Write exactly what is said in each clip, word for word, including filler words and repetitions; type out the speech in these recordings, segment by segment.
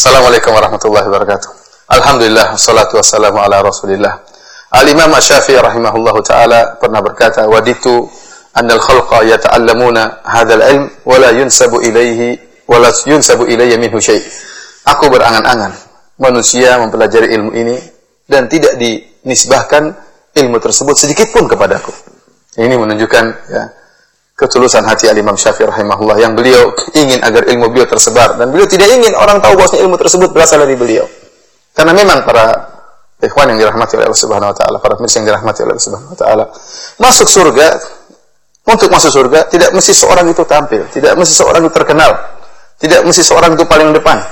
Assalamualaikum warahmatullahi wabarakatuh. Alhamdulillah, wassalatu wassalamu ala Rasulillah. Al-Imam Asy-Syafi'i rahimahullahu taala pernah berkata, "Waditu annal khalqa yata'allamuna hadzal ilm wa la yunsabu ilaihi wa la yunsabu ilayya minhu syai'." Aku berangan-angan manusia mempelajari ilmu ini dan tidak dinisbahkan ilmu tersebut sedikit pun kepadaku. Ini menunjukkan ya, ketulusan hati Al-Imam Syafi'i rahimahullah yang beliau ingin agar ilmu beliau tersebar dan beliau tidak ingin orang tahu bahwasanya ilmu tersebut berasal dari beliau. Karena memang para ikhwan yang dirahmati oleh Allah Subhanahu wa taala, para pemirsa yang dirahmati oleh Allah Subhanahu wa taala, masuk surga, untuk masuk surga tidak mesti seorang itu tampil, tidak mesti seorang itu terkenal, tidak mesti seorang itu paling depan.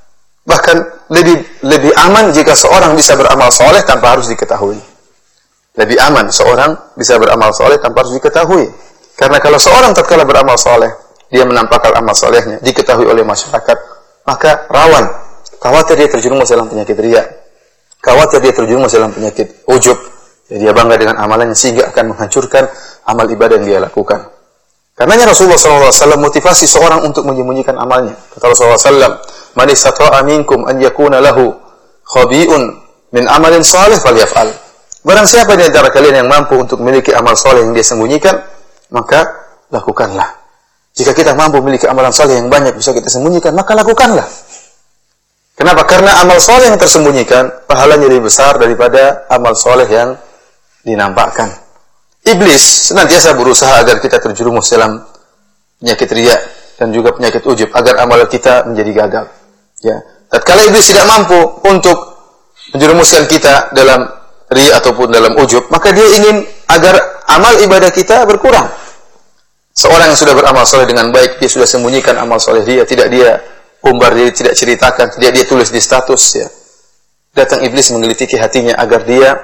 Bahkan lebih lebih aman jika seorang bisa beramal soleh tanpa harus diketahui. Lebih aman seorang bisa beramal soleh tanpa harus diketahui. Karena kalau seorang tatkala beramal soleh, dia menampakkan amal solehnya, diketahui oleh masyarakat, maka rawan, khawatir dia terjerumus dalam penyakit riya, khawatir dia terjerumus dalam penyakit ujub, jadi dia bangga dengan amalannya sehingga akan menghancurkan amal ibadah yang dia lakukan. Karenanya Rasulullah shallallahu alaihi wasallam motivasi seorang untuk menyembunyikan amalnya. Kata Rasulullah shallallahu alaihi wasallam, "Man istata'a minkum an yakuna lahu khabi'un min amalin salih falyaf'al." Barang siapa di antara kalian yang mampu untuk memiliki amal soleh yang dia sembunyikan, maka lakukanlah. Jika kita mampu memiliki amalan soleh yang banyak bisa kita sembunyikan, maka lakukanlah. Kenapa? Karena amal soleh yang tersembunyikan pahalanya lebih besar daripada amal soleh yang dinampakkan. Iblis senantiasa berusaha agar kita terjerumus dalam penyakit riya dan juga penyakit ujub agar amal kita menjadi gagal. Ya, tatkala iblis tidak mampu untuk menjerumuskan kita dalam riya ataupun dalam ujub, maka dia ingin agar amal ibadah kita berkurang. Seorang yang sudah beramal soleh dengan baik, dia sudah sembunyikan amal soleh dia, tidak dia umbar, dia tidak ceritakan, tidak dia tulis di status ya. Datang iblis menggelitiki hatinya agar dia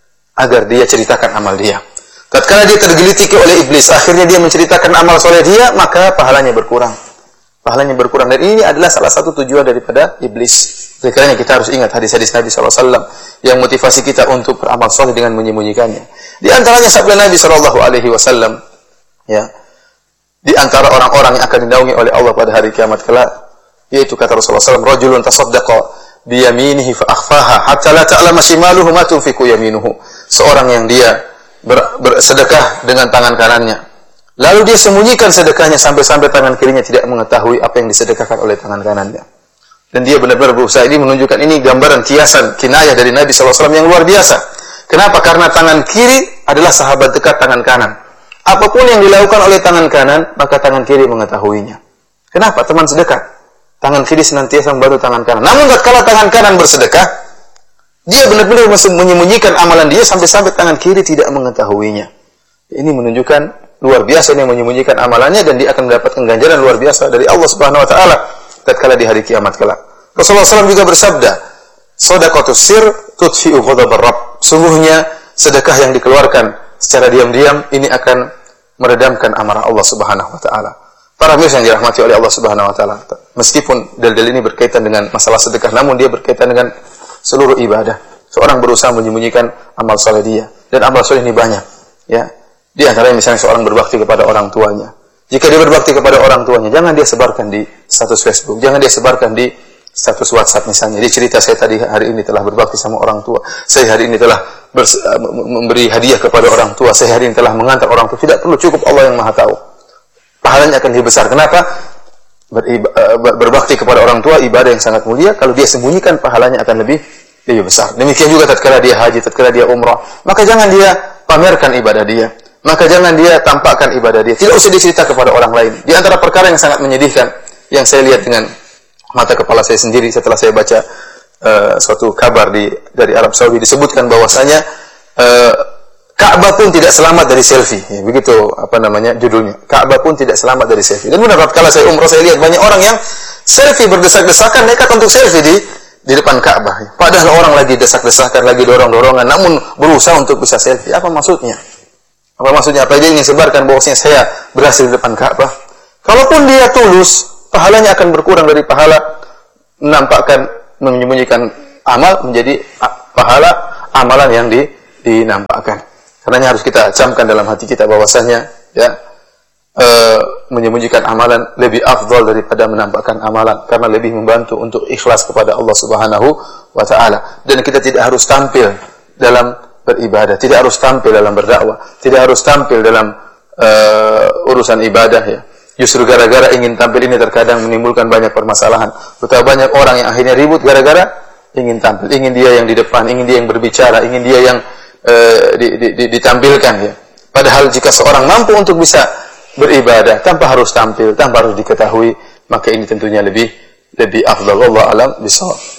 agar dia ceritakan amal dia. Tatkala dia tergelitiki oleh iblis, akhirnya dia menceritakan amal soleh dia, maka pahalanya berkurang. Pahalanya berkurang. Dan ini adalah salah satu tujuan daripada iblis. Oleh karena kita harus ingat hadis-hadis Nabi shallallahu alaihi wasallam yang motivasi kita untuk beramal soleh dengan menyembunyikannya. Di antaranya sabda Nabi shallallahu alaihi wasallam, ya, di antara orang-orang yang akan dinaungi oleh Allah pada hari kiamat kelak, yaitu kata Rasulullah shallallahu alaihi wasallam, "Rajulun tasaddaqa biyaminihi fa akhfaha hatta la ta'lama shimaluhu ma tunfiqu yaminuhu." Seorang yang dia ber, bersedekah dengan tangan kanannya, lalu dia sembunyikan sedekahnya sampai-sampai tangan kirinya tidak mengetahui apa yang disedekahkan oleh tangan kanannya. Dan dia benar-benar berusaha. Ini menunjukkan, ini gambaran kiasan kinayah dari Nabi shallallahu alaihi wasallam yang luar biasa. Kenapa? Karena tangan kiri adalah sahabat dekat tangan kanan. Apapun yang dilakukan oleh tangan kanan, maka tangan kiri mengetahuinya. Kenapa? Teman sedekah, tangan kiri senantiasa membantu tangan kanan. Namun tatkala tangan kanan bersedekah, dia benar-benar menyembunyikan amalan dia sampai-sampai tangan kiri tidak mengetahuinya. Ini menunjukkan luar biasa yang menyembunyikan amalannya, dan dia akan mendapatkan ganjaran luar biasa dari Allah Subhanahu wa taala tatkala di hari kiamat kelak. Rasulullah shallallahu alaihi wasallam juga bersabda, "Shadaqatus sir tudfi'u ghadabar rabb." Sungguhnya sedekah yang dikeluarkan secara diam-diam ini akan meredamkan amarah Allah Subhanahu wa taala. Para pemirsa yang dirahmati oleh Allah Subhanahu wa taala, meskipun dalil ini berkaitan dengan masalah sedekah, namun dia berkaitan dengan seluruh ibadah. Seorang berusaha menyembunyikan amal saleh dia, dan amal saleh ini banyak, ya. Di antaranya misalnya seorang berbakti kepada orang tuanya. Jika dia berbakti kepada orang tuanya, jangan dia sebarkan di status Facebook, jangan dia sebarkan di status WhatsApp misalnya. Dia cerita, "Saya tadi hari ini telah berbakti sama orang tua. Saya hari ini telah bers- memberi hadiah kepada orang tua. Saya hari ini telah mengantar orang tua." Tidak perlu, cukup Allah yang Maha tahu. Pahalanya akan lebih besar. Kenapa? Beriba- berbakti kepada orang tua ibadah yang sangat mulia. Kalau dia sembunyikan, pahalanya akan lebih lebih besar. Demikian juga tatkala dia haji, tatkala dia umrah, maka jangan dia pamerkan ibadah dia. Maka jangan dia tampakkan ibadah dia. Tidak usah dicerita kepada orang lain. Di antara perkara yang sangat menyedihkan yang saya lihat dengan mata kepala saya sendiri setelah saya baca uh, suatu kabar di dari Arab Saudi, disebutkan bahwasanya uh, Ka'bah pun tidak selamat dari selfie. Ya, begitu apa namanya judulnya. Ka'bah pun tidak selamat dari selfie. Dan benar, kala saya umrah saya lihat banyak orang yang selfie berdesak-desakan, nekat untuk selfie di di depan Ka'bah. Ya. Padahal orang lagi desak-desakan, lagi dorong-dorongan, namun berusaha untuk bisa selfie. Apa maksudnya? Apa maksudnya? Apa dia ingin sebarkan bahwasanya saya berhasil di depan Ka'bah? Kalaupun dia tulus, pahalanya akan berkurang dari pahala menampakkan, menyembunyikan amal menjadi pahala amalan yang di, dinampakkan. Karenanya harus kita camkan dalam hati kita bahwasanya ya uh, menyembunyikan amalan lebih afdal daripada menampakkan amalan, karena lebih membantu untuk ikhlas kepada Allah Subhanahu wa taala. Dan kita tidak harus tampil dalam beribadah, tidak harus tampil dalam berdakwah, tidak harus tampil dalam uh, urusan ibadah ya. Justru gara-gara ingin tampil ini terkadang menimbulkan banyak permasalahan. Betapa banyak orang yang akhirnya ribut gara-gara ingin tampil, ingin dia yang di depan, ingin dia yang berbicara, ingin dia yang uh, di, di, di, ditampilkan ya. Padahal jika seorang mampu untuk bisa beribadah tanpa harus tampil, tanpa harus diketahui, maka ini tentunya lebih lebih afdal. Wallahu a'lam bishawab.